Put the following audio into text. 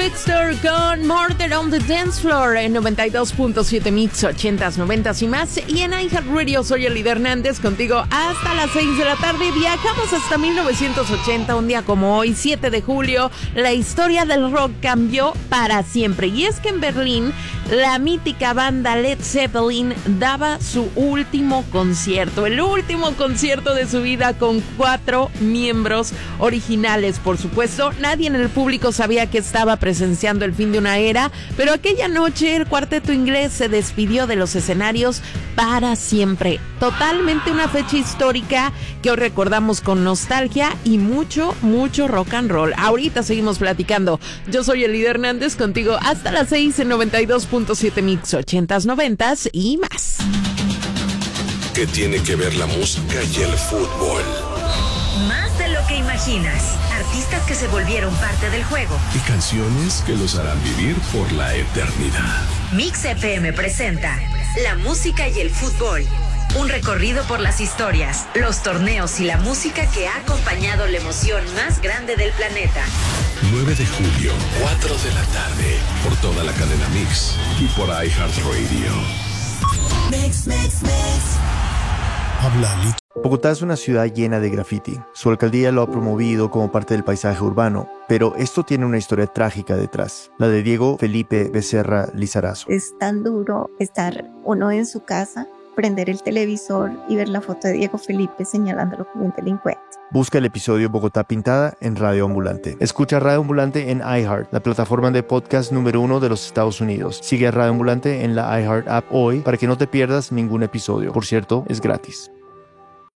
Trickster con Murder on the Dance Floor en 92.7 Mix, 80s, 90s y más. Y en iHeartRadio soy Elida Hernández, contigo hasta las 6 de la tarde. Viajamos hasta 1980, un día como hoy, 7 de julio. La historia del rock cambió para siempre. Y es que en Berlín, la mítica banda Led Zeppelin daba su último concierto. El último concierto de su vida con 4 miembros originales, por supuesto. Nadie en el público sabía que estaba presenciando el fin de una era, pero aquella noche el cuarteto inglés se despidió de los escenarios para siempre. Totalmente una fecha histórica que hoy recordamos con nostalgia y mucho rock and roll. Ahorita seguimos platicando. Yo soy Elida Hernández, contigo hasta las 6 en 92.7 Mix, 80s, 90s y más. ¿Qué tiene que ver la música y el fútbol? Más de lo que imaginas. Artistas que se volvieron parte del juego. Y canciones que los harán vivir por la eternidad. Mix FM presenta La música y el fútbol. Un recorrido por las historias, los torneos y la música que ha acompañado la emoción más grande del planeta. 9 de julio, 4 de la tarde, por toda la cadena Mix y por iHeartRadio. Mix. Habla Lich. Bogotá es una ciudad llena de graffiti. Su alcaldía lo ha promovido como parte del paisaje urbano, pero esto tiene una historia trágica detrás, la de Diego Felipe Becerra Lizarazo. Es tan duro estar uno en su casa, prender el televisor y ver la foto de Diego Felipe señalándolo como un delincuente. Busca el episodio Bogotá Pintada en Radio Ambulante. Escucha Radio Ambulante en iHeart, la plataforma de podcast número 1 de los Estados Unidos. Sigue a Radio Ambulante en la iHeart app hoy para que no te pierdas ningún episodio. Por cierto, es gratis.